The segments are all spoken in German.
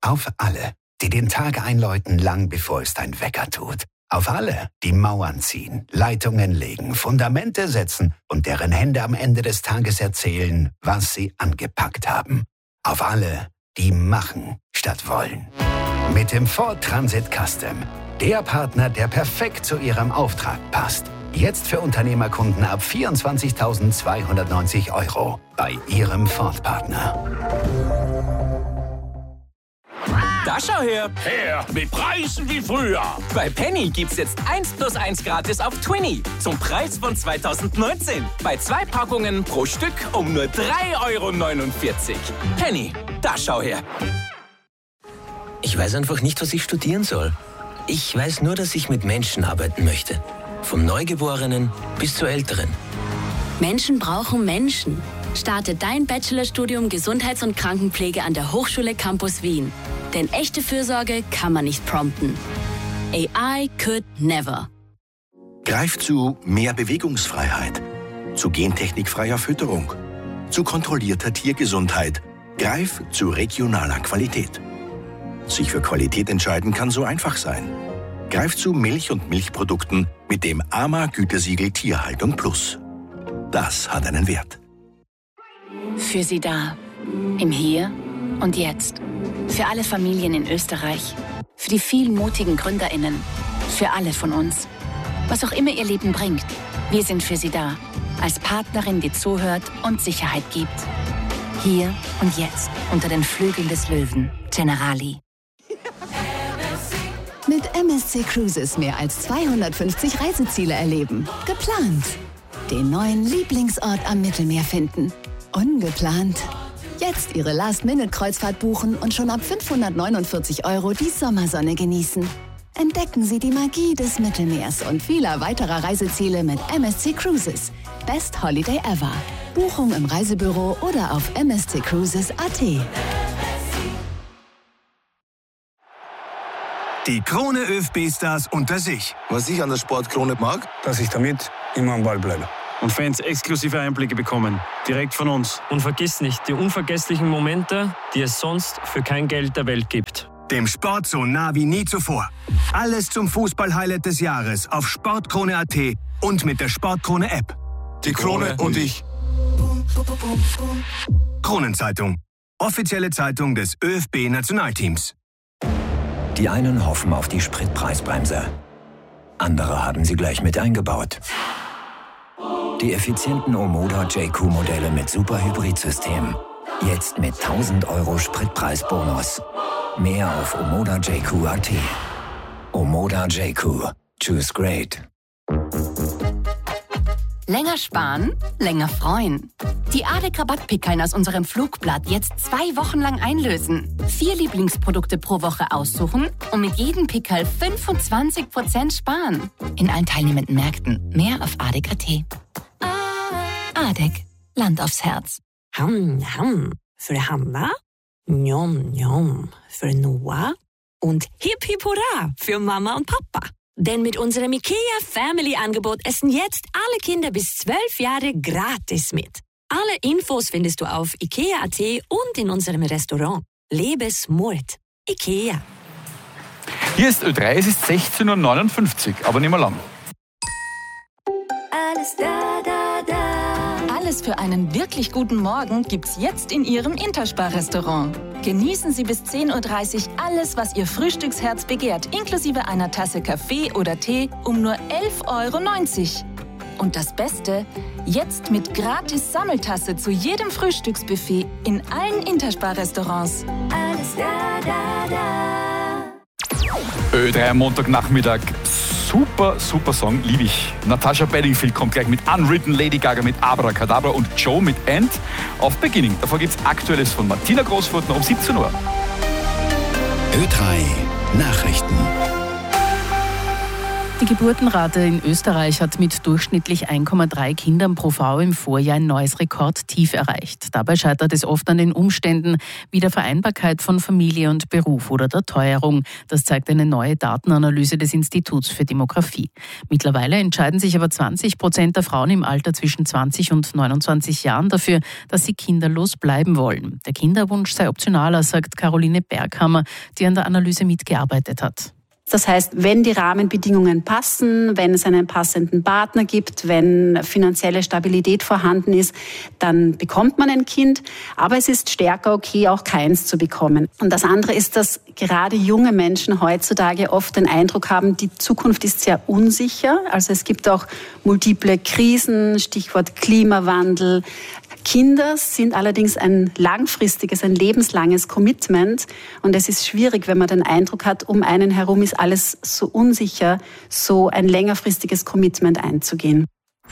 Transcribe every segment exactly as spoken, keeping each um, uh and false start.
Auf alle, die den Tag einläuten, lang bevor es dein Wecker tut. Auf alle, die Mauern ziehen, Leitungen legen, Fundamente setzen und deren Hände am Ende des Tages erzählen, was sie angepackt haben. Auf alle, die machen statt wollen. Mit dem Ford Transit Custom. Der Partner, der perfekt zu Ihrem Auftrag passt. Jetzt für Unternehmerkunden ab vierundzwanzigtausendzweihundertneunzig Euro bei Ihrem Ford-Partner. Da schau her! Her, mit Preisen wie früher! Bei Penny gibt's jetzt eins plus eins gratis auf Twinny zum Preis von zweitausendneunzehn. Bei zwei Packungen pro Stück um nur drei Euro neunundvierzig. Penny, da schau her! Ich weiß einfach nicht, was ich studieren soll. Ich weiß nur, dass ich mit Menschen arbeiten möchte. Vom Neugeborenen bis zur Älteren. Menschen brauchen Menschen. Starte dein Bachelorstudium Gesundheits- und Krankenpflege an der Hochschule Campus Wien. Denn echte Fürsorge kann man nicht prompten. A I could never. Greif zu mehr Bewegungsfreiheit, zu gentechnikfreier Fütterung, zu kontrollierter Tiergesundheit. Greif zu regionaler Qualität. Sich für Qualität entscheiden kann so einfach sein. Greif zu Milch und Milchprodukten mit dem A M A-Gütesiegel Tierhaltung Plus. Das hat einen Wert. Für Sie da. Im Hier und Jetzt. Für alle Familien in Österreich. Für die vielen mutigen GründerInnen. Für alle von uns. Was auch immer Ihr Leben bringt, wir sind für Sie da. Als Partnerin, die zuhört und Sicherheit gibt. Hier und jetzt. Unter den Flügeln des Löwen. Generali. Mit M S C Cruises mehr als zweihundertfünfzig Reiseziele erleben. Geplant. Den neuen Lieblingsort am Mittelmeer finden. Ungeplant. Jetzt Ihre Last-Minute-Kreuzfahrt buchen und schon ab fünfhundertneunundvierzig Euro die Sommersonne genießen. Entdecken Sie die Magie des Mittelmeers und vieler weiterer Reiseziele mit M S C Cruises. Best Holiday ever. Buchung im Reisebüro oder auf m s c cruises punkt a t. Die Krone ÖFB-Stars unter sich. Was ich an der Sportkrone mag, dass ich damit immer am Ball bleibe. Und Fans exklusive Einblicke bekommen, direkt von uns. Und vergiss nicht die unvergesslichen Momente, die es sonst für kein Geld der Welt gibt. Dem Sport so nah wie nie zuvor. Alles zum Fußball-Highlight des Jahres auf sportkrone punkt a t und mit der Sportkrone-App. Die Krone und ich. Kronenzeitung. Offizielle Zeitung des ÖFB-Nationalteams. Die einen hoffen auf die Spritpreisbremse. Andere haben sie gleich mit eingebaut. Die effizienten Omoda J Q-Modelle mit Super-Hybrid-System. Jetzt mit tausend Euro Spritpreisbonus. Mehr auf omoda j q punkt a t. Omoda J Q. Choose great. Länger sparen, länger freuen. Die A D E C-Rabattpickeln aus unserem Flugblatt jetzt zwei Wochen lang einlösen. Vier Lieblingsprodukte pro Woche aussuchen und mit jedem Pickel fünfundzwanzig Prozent sparen. In allen teilnehmenden Märkten. Mehr auf A D E C punkt a t. A D E C. Land aufs Herz. Ham, ham. För Hanna. Njom, njom. Für Noah. Und hip, hip, hurra für Mama und Papa. Denn mit unserem IKEA Family-Angebot essen jetzt alle Kinder bis zwölf Jahre gratis mit. Alle Infos findest du auf ikea punkt a t und in unserem Restaurant. Lebe smart. IKEA. Hier ist Ö drei, es ist sechzehn Uhr neunundfünfzig, aber nicht mehr lang. Alles da, da, da. Alles für einen wirklich guten Morgen gibt's jetzt in Ihrem Interspar-Restaurant. Genießen Sie bis zehn Uhr dreißig alles, was Ihr Frühstücksherz begehrt, inklusive einer Tasse Kaffee oder Tee um nur elf Euro neunzig. Und das Beste, jetzt mit gratis Sammeltasse zu jedem Frühstücksbuffet in allen Interspar-Restaurants. Alles da, da, da. Ö drei am Montagnachmittag. Super, super Song, liebe ich. Natasha Bedingfield kommt gleich mit Unwritten, Lady Gaga mit Abracadabra und Joe mit End auf Beginning. Davor gibt's Aktuelles von Martina Großfurtner um siebzehn Uhr. Ö drei Nachrichten. Die Geburtenrate in Österreich hat mit durchschnittlich eins Komma drei Kindern pro Frau im Vorjahr ein neues Rekordtief erreicht. Dabei scheitert es oft an den Umständen wie der Vereinbarkeit von Familie und Beruf oder der Teuerung. Das zeigt eine neue Datenanalyse des Instituts für Demografie. Mittlerweile entscheiden sich aber zwanzig Prozent der Frauen im Alter zwischen zwanzig und neunundzwanzig Jahren dafür, dass sie kinderlos bleiben wollen. Der Kinderwunsch sei optionaler, sagt Caroline Berghammer, die an der Analyse mitgearbeitet hat. Das heißt, wenn die Rahmenbedingungen passen, wenn es einen passenden Partner gibt, wenn finanzielle Stabilität vorhanden ist, dann bekommt man ein Kind. Aber es ist stärker okay, auch keins zu bekommen. Und das andere ist, dass gerade junge Menschen heutzutage oft den Eindruck haben, die Zukunft ist sehr unsicher. Also es gibt auch multiple Krisen, Stichwort Klimawandel. Kinder sind allerdings ein langfristiges, ein lebenslanges Commitment. Und es ist schwierig, wenn man den Eindruck hat, um einen herum ist alles so unsicher, so ein längerfristiges Commitment einzugehen.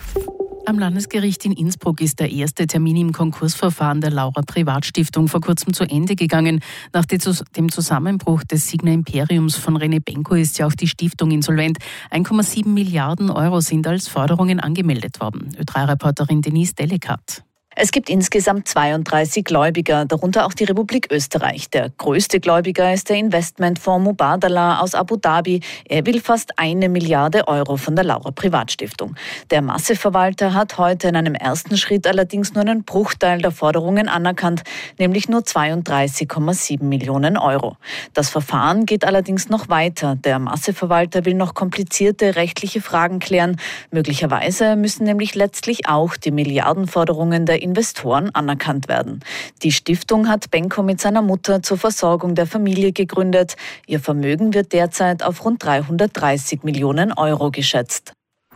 Am Landesgericht in Innsbruck ist der erste Termin im Konkursverfahren der Laura Privatstiftung vor kurzem zu Ende gegangen. Nach dem Zusammenbruch des Signa Imperiums von René Benko ist ja auch die Stiftung insolvent. eins Komma sieben Milliarden Euro sind als Forderungen angemeldet worden. Ö drei Reporterin Denise Delikat. Es gibt insgesamt zweiunddreißig Gläubiger, darunter auch die Republik Österreich. Der größte Gläubiger ist der Investmentfonds Mubadala aus Abu Dhabi. Er will fast eine Milliarde Euro von der Laura Privatstiftung. Der Masseverwalter hat heute in einem ersten Schritt allerdings nur einen Bruchteil der Forderungen anerkannt, nämlich nur zweiunddreißig Komma sieben Millionen Euro. Das Verfahren geht allerdings noch weiter. Der Masseverwalter will noch komplizierte rechtliche Fragen klären. Möglicherweise müssen nämlich letztlich auch die Milliardenforderungen der Investoren anerkannt werden. Die Stiftung hat Benko mit seiner Mutter zur Versorgung der Familie gegründet. Ihr Vermögen wird derzeit auf rund dreihundertdreißig Millionen Euro geschätzt.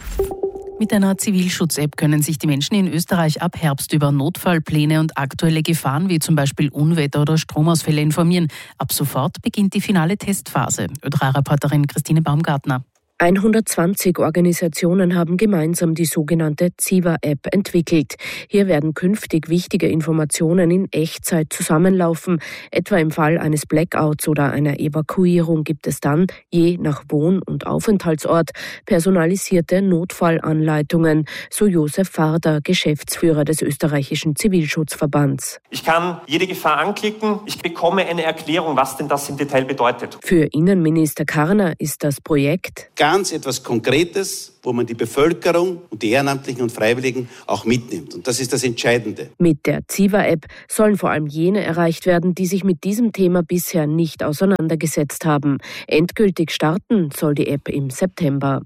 Mit einer Zivilschutz-App können sich die Menschen in Österreich ab Herbst über Notfallpläne und aktuelle Gefahren wie zum Beispiel Unwetter oder Stromausfälle informieren. Ab sofort beginnt die finale Testphase. Ö drei Reporterin Christine Baumgartner. hundertzwanzig Organisationen haben gemeinsam die sogenannte Ziva-App entwickelt. Hier werden künftig wichtige Informationen in Echtzeit zusammenlaufen. Etwa im Fall eines Blackouts oder einer Evakuierung gibt es dann, je nach Wohn- und Aufenthaltsort, personalisierte Notfallanleitungen, so Josef Farder, Geschäftsführer des österreichischen Zivilschutzverbands. Ich kann jede Gefahr anklicken, ich bekomme eine Erklärung, was denn das im Detail bedeutet. Für Innenminister Karner ist das Projekt ganz etwas Konkretes, wo man die Bevölkerung und die Ehrenamtlichen und Freiwilligen auch mitnimmt. Und das ist das Entscheidende. Mit der Ziva-App sollen vor allem jene erreicht werden, die sich mit diesem Thema bisher nicht auseinandergesetzt haben. Endgültig starten soll die App im September.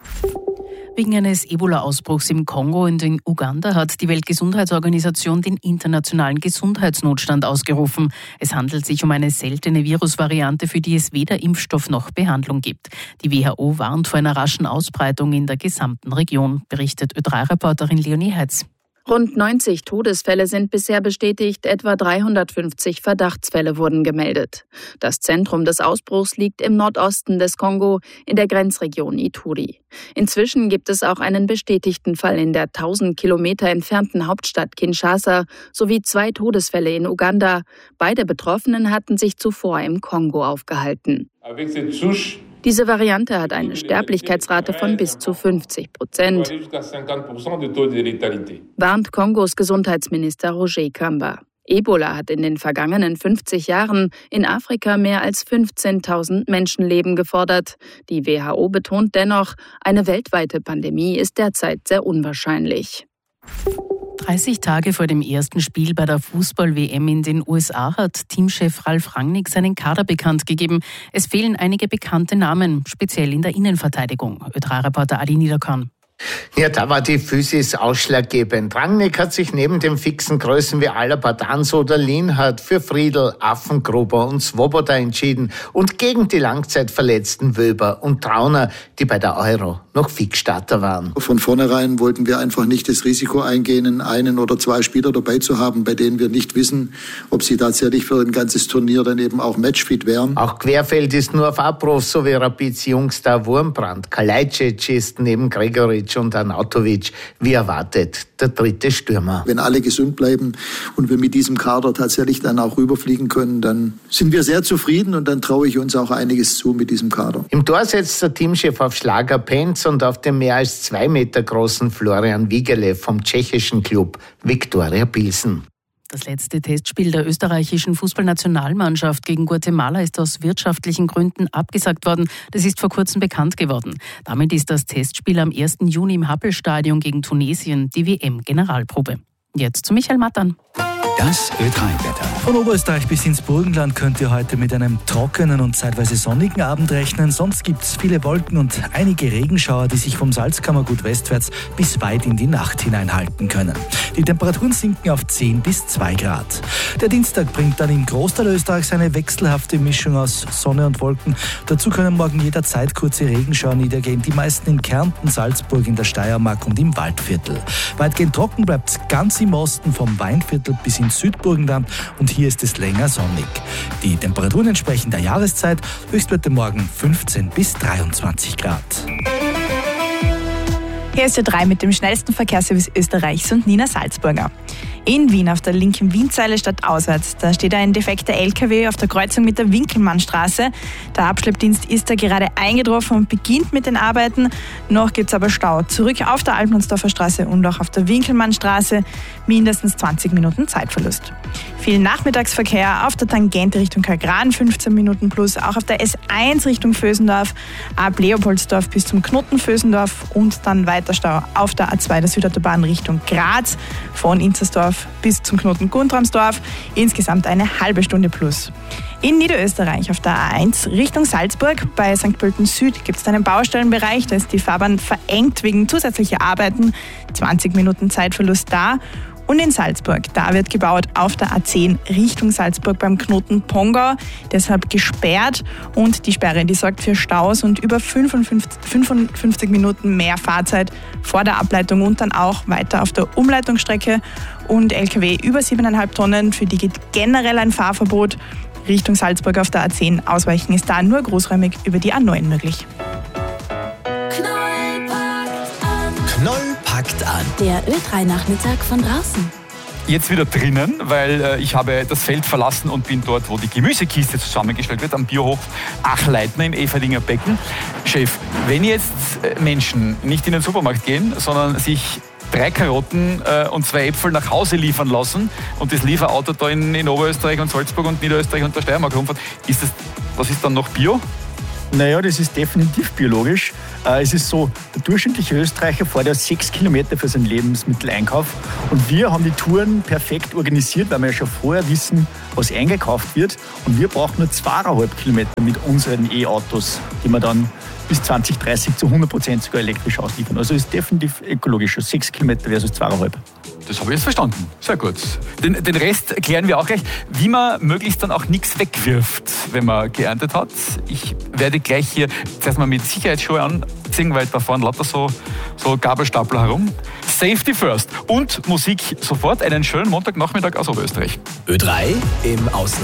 Wegen eines Ebola-Ausbruchs im Kongo und in Uganda hat die Weltgesundheitsorganisation den internationalen Gesundheitsnotstand ausgerufen. Es handelt sich um eine seltene Virusvariante, für die es weder Impfstoff noch Behandlung gibt. Die W H O warnt vor einer raschen Ausbreitung in der gesamten Region, berichtet Ö drei Reporterin Leonie Heitz. Rund neunzig Todesfälle sind bisher bestätigt, etwa dreihundertfünfzig Verdachtsfälle wurden gemeldet. Das Zentrum des Ausbruchs liegt im Nordosten des Kongo, in der Grenzregion Ituri. Inzwischen gibt es auch einen bestätigten Fall in der tausend Kilometer entfernten Hauptstadt Kinshasa sowie zwei Todesfälle in Uganda. Beide Betroffenen hatten sich zuvor im Kongo aufgehalten. Diese Variante hat eine Sterblichkeitsrate von bis zu fünfzig Prozent, warnt Kongos Gesundheitsminister Roger Kamba. Ebola hat in den vergangenen fünfzig Jahren in Afrika mehr als fünfzehntausend Menschenleben gefordert. Die W H O betont dennoch, eine weltweite Pandemie ist derzeit sehr unwahrscheinlich. dreißig Tage vor dem ersten Spiel bei der Fußball-W M in den U S A hat Teamchef Ralf Rangnick seinen Kader bekannt gegeben. Es fehlen einige bekannte Namen, speziell in der Innenverteidigung. Ö drei Reporter Adi Niederkorn. Ja, da war die Physis ausschlaggebend. Rangnick hat sich neben den fixen Größen wie Alaba, Danso oder Lienhardt für Friedl, Affengruber und Svoboda entschieden und gegen die langzeitverletzten Wöber und Trauner, die bei der Euro noch Fixstarter waren. Von vornherein wollten wir einfach nicht das Risiko eingehen, einen oder zwei Spieler dabei zu haben, bei denen wir nicht wissen, ob sie tatsächlich für ein ganzes Turnier dann eben auch matchfit wären. Auch Querfeld ist nur auf Abruf, so wie Rapids Jungstar Wurmbrand. Kalajdzic ist neben Gregoritsch Gregoritsch und Arnautovic. Wie erwartet, der dritte Stürmer. Wenn alle gesund bleiben und wir mit diesem Kader tatsächlich dann auch rüberfliegen können, dann sind wir sehr zufrieden und dann traue ich uns auch einiges zu mit diesem Kader. Im Tor setzt der Teamchef auf Schlager Penz und auf den mehr als zwei Meter großen Florian Wigele vom tschechischen Klub Viktoria Pilsen. Das letzte Testspiel der österreichischen Fußballnationalmannschaft gegen Guatemala ist aus wirtschaftlichen Gründen abgesagt worden. Das ist vor kurzem bekannt geworden. Damit ist das Testspiel am ersten Juni im Happelstadion gegen Tunesien die W M-Generalprobe. Jetzt zu Michael Mattern. Das Ö drei Wetter. Von Oberösterreich bis ins Burgenland könnt ihr heute mit einem trockenen und zeitweise sonnigen Abend rechnen. Sonst gibt es viele Wolken und einige Regenschauer, die sich vom Salzkammergut westwärts bis weit in die Nacht hineinhalten können. Die Temperaturen sinken auf zehn bis zwei Grad. Der Dienstag bringt dann im Großteil Österreichs eine wechselhafte Mischung aus Sonne und Wolken. Dazu können morgen jederzeit kurze Regenschauer niedergehen. Die meisten in Kärnten, Salzburg, in der Steiermark und im Waldviertel. Weitgehend trocken bleibt es ganz im Osten vom Weinviertel bis ins Südburgenland und hier ist es länger sonnig. Die Temperaturen entsprechen der Jahreszeit. Höchstwerte morgen fünfzehn bis dreiundzwanzig Grad. Hier ist Ö drei mit dem schnellsten Verkehrsservice Österreichs und Nina Salzburger. In Wien auf der linken Wienzeile stadtauswärts. Da steht ein defekter L K W auf der Kreuzung mit der Winkelmannstraße. Der Abschleppdienst ist da gerade eingetroffen und beginnt mit den Arbeiten. Noch gibt es aber Stau. Zurück auf der Altmannsdorfer Straße und auch auf der Winkelmannstraße mindestens zwanzig Minuten Zeitverlust. Viel Nachmittagsverkehr auf der Tangente Richtung Kagran, fünfzehn Minuten plus. Auch auf der S eins Richtung Vösendorf, ab Leopoldsdorf bis zum Knoten Vösendorf und dann weiter Stau auf der A zwei der Südautobahn Richtung Graz, von Inzersdorf bis zum Knoten Guntramsdorf. Insgesamt eine halbe Stunde plus. In Niederösterreich auf der A eins Richtung Salzburg bei Sankt Pölten Süd gibt es einen Baustellenbereich. Da ist die Fahrbahn verengt wegen zusätzlicher Arbeiten. zwanzig Minuten Zeitverlust da. Und in Salzburg, da wird gebaut auf der A zehn Richtung Salzburg beim Knoten Pongau. Deshalb gesperrt und die Sperre, die sorgt für Staus und über fünfundfünfzig, fünfundfünfzig Minuten mehr Fahrzeit vor der Ableitung und dann auch weiter auf der Umleitungsstrecke. Und L K W über siebeneinhalb Tonnen, für die geht generell ein Fahrverbot. Richtung Salzburg auf der A zehn ausweichen ist da nur großräumig über die A neun möglich. Knoll packt an. Der Ö drei Nachmittag von draußen. Jetzt wieder drinnen, weil äh, ich habe das Feld verlassen und bin dort, wo die Gemüsekiste zusammengestellt wird, am Biohof Achleitner im Everdinger Becken. Chef, wenn jetzt äh, Menschen nicht in den Supermarkt gehen, sondern sich drei Karotten äh, und zwei Äpfel nach Hause liefern lassen und das Lieferauto da in, in Oberösterreich und Salzburg und Niederösterreich und der Steiermark rumfährt, ist das, was ist dann noch Bio? Naja, das ist definitiv biologisch. Es ist so, der durchschnittliche Österreicher fährt ja sechs Kilometer für seinen Lebensmitteleinkauf. Und wir haben die Touren perfekt organisiert, weil wir ja schon vorher wissen, was eingekauft wird. Und wir brauchen nur zweieinhalb Kilometer mit unseren E-Autos, die wir dann bis zwanzig dreißig zu hundert Prozent sogar elektrisch ausliefern. Also ist definitiv ökologisch. sechs Kilometer versus zweieinhalb. Das habe ich jetzt verstanden. Sehr gut. Den, den Rest klären wir auch gleich, wie man möglichst dann auch nichts wegwirft, wenn man geerntet hat. Ich werde gleich hier zuerst mal mit Sicherheitsschuhe anziehen, weil da fahren lauter so, so Gabelstapler herum. Safety first. Und Musik sofort. Einen schönen Montagnachmittag aus Oberösterreich. Ö drei im Ausland.